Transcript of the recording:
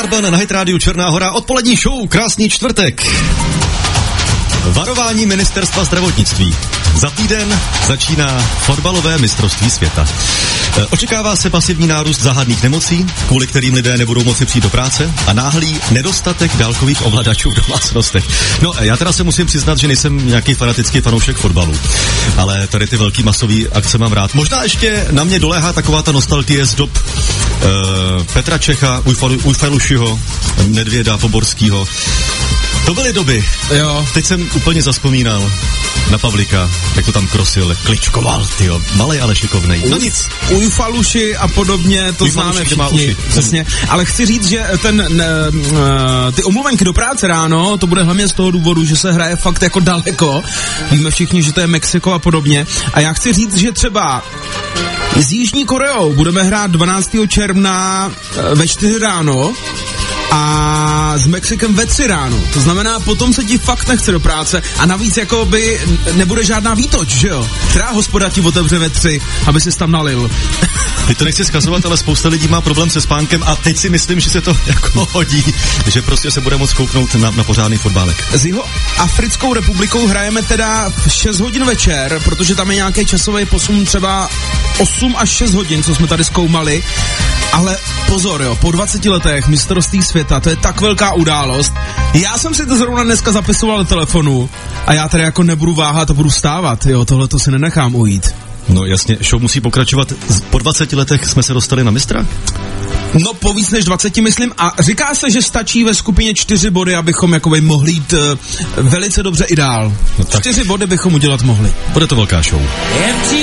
Urban na Hit Radio Černá Hora, odpolední show, krásný čtvrtek. Varování ministerstva zdravotnictví. Za týden začíná fotbalové mistrovství světa. Očekává se pasivní nárůst záhadných nemocí, kvůli kterým lidé nebudou moci přijít do práce a náhlý nedostatek dálkových ovladačů v domácnostech. No, já teda se musím přiznat, že nejsem nějaký fanatický fanoušek fotbalu, ale tady ty velký masový akce mám rád. Možná ještě na mě doléhá taková ta nostalgie z dob Petra Čecha, Ujfalušiho, Nedvěda, Poborskýho. To byly doby. Jo. Teď jsem úplně zavzpomínal na Pavlíka, jak to tam krosil, kličkoval, tyjo, malej, ale šikovnej. No nic. Ujfaluši a podobně, to známe všichni. Přesně. Ale chci říct, že ty omluvenky do práce ráno, to bude hlavně z toho důvodu, že se hraje fakt jako daleko. Víme všichni, že to je Mexiko a podobně. A já chci říct, že třeba s Jižní Koreou budeme hrát 12. června ve 4 ráno a s Mexikem ve 3 ráno. To znamená, potom se ti fakt nechce do práce a navíc jakoby nebude žádná výtoč, že jo? Která hospoda ti otevře ve 3, aby ses tam nalil. Teď to nechci zkazovat, ale spousta lidí má problém se spánkem a teď si myslím, že se to jako hodí, že prostě se bude moct kouknout na pořádný fotbálek. S Jihoafrickou republikou hrajeme teda v 6 hodin večer, protože tam je nějaký časový posun třeba 8 až 6 hodin, co jsme tady zkoumali. Ale pozor, jo, po 20 letech mistrovství světa, to je tak velká událost. Já jsem si to zrovna dneska zapisoval do telefonu a já tady jako nebudu váhat a budu stávat, jo, tohle to si nenechám ujít. No jasně, show musí pokračovat. Po 20 letech jsme se dostali na mistra? No po víc než 20 myslím a říká se, že stačí ve skupině 4 body, abychom jakoby mohli jít velice dobře i dál. No 4 body bychom udělat mohli. Bude to velká show.